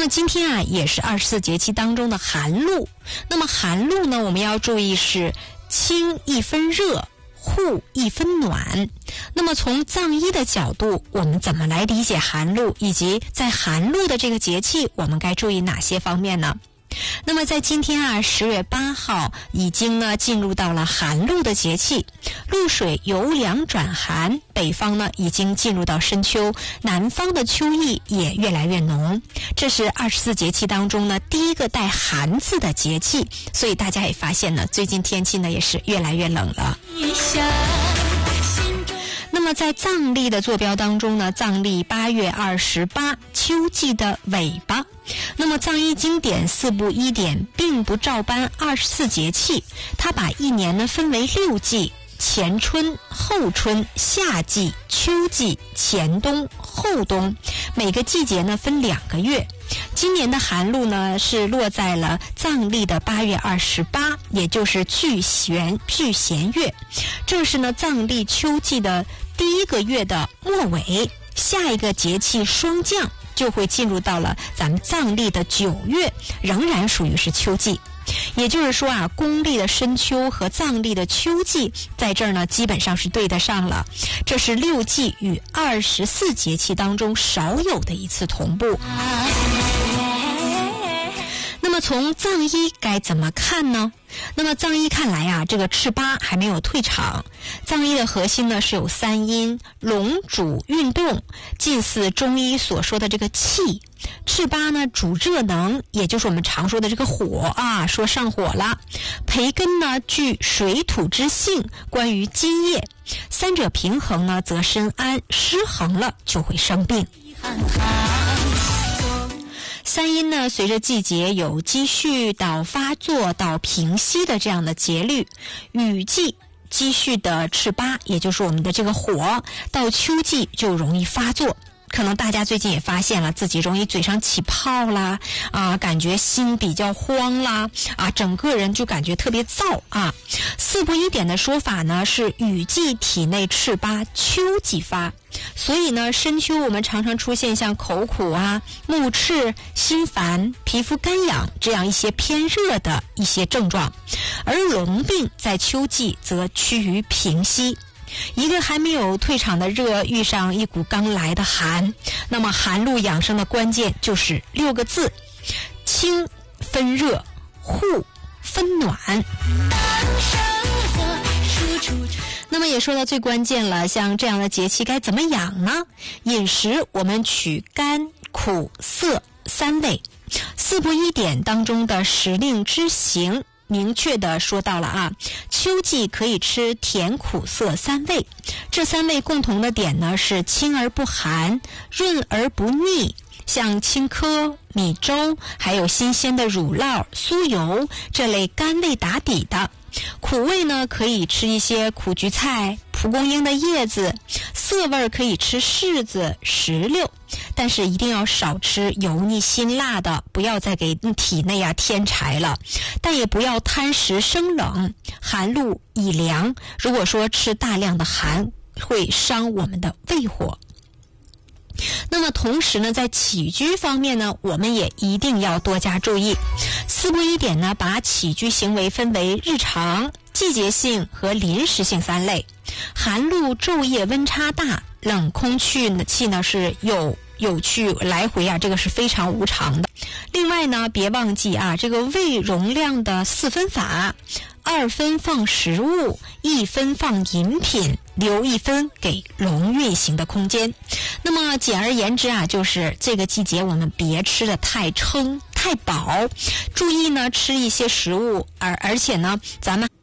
么今天啊也是24节气当中的寒露。那么寒露呢，我们要注意是清一分热，户一分暖。那么从藏医的角度，我们怎么来理解寒露，以及在寒露的这个节气我们该注意哪些方面呢？那么在今天啊10月8号已经呢进入到了寒露的节气，露水由凉转寒，北方呢已经进入到深秋，南方的秋意也越来越浓。这是24节气当中呢第一个带寒字的节气，所以大家也发现呢最近天气呢也是越来越冷了。那么在藏历的坐标当中呢，藏历8月28，秋季的尾巴。那么藏医经典4部1典并不照搬24节气，它把一年呢分为6季，前春、后春、夏季、秋季、前冬、后冬，每个季节呢分2个月。今年的寒露呢是落在了藏历的8月28，也就是巨弦月，这是呢藏历秋季的第一个月的末尾，下一个节气霜降就会进入到了咱们藏历的9月，仍然属于是秋季。也就是说啊，公历的深秋和藏历的秋季在这儿呢基本上是对得上了，这是6季与24节气当中少有的一次同步。那么从藏医该怎么看呢？那么藏医看来啊，这个赤八还没有退场。藏医的核心呢是有3阴，龙主运动，近似中医所说的这个气。赤八呢主热能，也就是我们常说的这个火啊，说上火了。培根呢具水土之性，关于津液。三者平衡呢则身安，失衡了就会生病。3阴呢随着季节有积蓄到发作到平息的这样的节律，雨季积蓄的赤八，也就是我们的这个火，到秋季就容易发作。可能大家最近也发现了自己容易嘴上起泡啦，感觉心比较慌啦，整个人就感觉特别燥啊。4部1典的说法呢是雨季体内赤八，秋季发。所以呢深秋我们常常出现像口苦啊、目赤、心烦、皮肤干痒这样一些偏热的一些症状，而龙病在秋季则趋于平息。一个还没有退场的热遇上一股刚来的寒，那么寒露养生的关键就是6个字：清分热，户分暖。那么也说到最关键了，像这样的节气该怎么养呢？饮食我们取甘、苦、涩3味。4部1典当中的时令之行明确的说到了秋季可以吃甜苦涩3味，这3味共同的点呢是清而不寒，润而不腻，像青稞、米粥，还有新鲜的乳酪、酥油这类甘味打底的。苦味呢可以吃一些苦菊菜、蒲公英的叶子，涩味可以吃柿子、石榴，但是一定要少吃油腻辛辣的，不要再给体内添柴了，但也不要贪食生冷，寒露已凉，如果说吃大量的寒会伤我们的胃火。那么同时呢，在起居方面呢，我们也一定要多加注意。4部1典呢，把起居行为分为日常、季节性和临时性3类。寒露昼夜温差大，冷空气呢是有去来回这个是非常无常的。另外呢，别忘记这个胃容量的4分法：2分放食物，1分放饮品，留1分给龙运行的空间。那么简而言之就是这个季节我们别吃的太撑太饱，注意呢吃一些食物，而且呢咱们